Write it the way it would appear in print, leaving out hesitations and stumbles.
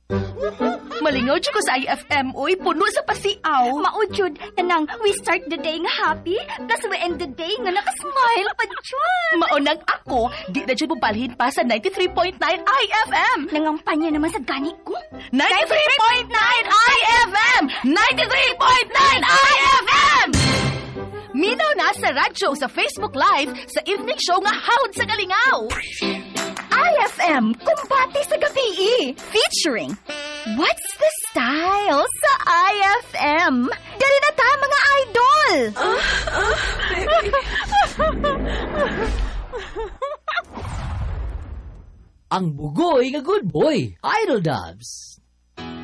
Malingaw dyan ko sa IFM, uy. Puno sa pasiaw. Maujud, kanang we start the day nga happy, plus we end the day nga nakasmile pa dyan. Maunang ako, di na dyan bubalhin pa sa 93.9 IFM. Nangampanya naman sa gani ko. 93.9 IFM! 93.9 IFM! Minaw na sa radyo, sa Facebook Live, sa evening show nga Hawd sa Galingaw. IFM, kumbati sa gabi. Featuring What's the Style sa IFM? Dali na ta, mga idol! Ang bugoy nga good boy, Idol Dubs.